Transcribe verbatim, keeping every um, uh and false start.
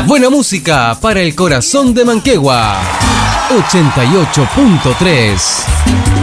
buena música para el corazón de Manquehue. ochenta y ocho punto tres